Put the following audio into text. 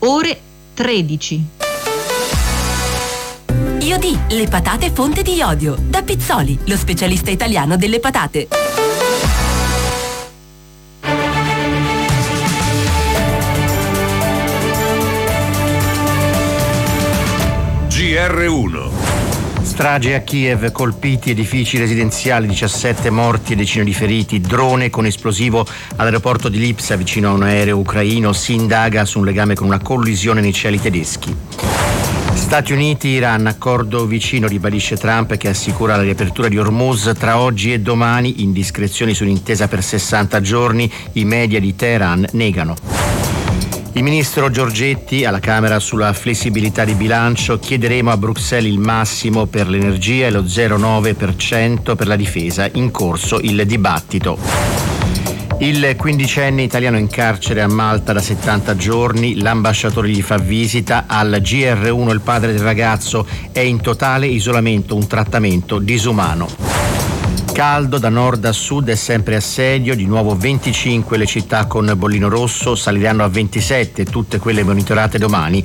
ore 13. Iodì, le patate fonte di iodio. Da Pizzoli, lo specialista italiano delle patate. GR1. Strage a Kiev, colpiti edifici residenziali, 17 morti e decine di feriti, drone con esplosivo all'aeroporto di Lipsia vicino a un aereo ucraino, si indaga su un legame con una collisione nei cieli tedeschi. Stati Uniti, Iran, accordo vicino, ribadisce Trump, che assicura la riapertura di Hormuz tra oggi e domani, indiscrezioni su un'intesa per 60 giorni, i media di Teheran negano. Il ministro Giorgetti alla Camera sulla flessibilità di bilancio: chiederemo a Bruxelles il massimo per l'energia e lo 0,9% per la difesa, in corso il dibattito. Il quindicenne italiano in carcere a Malta da 70 giorni, l'ambasciatore gli fa visita, al GR1 il padre del ragazzo è in totale isolamento, un trattamento disumano. Caldo da nord a sud, è sempre assedio, di nuovo 25 le città con bollino rosso, saliranno a 27 tutte quelle monitorate domani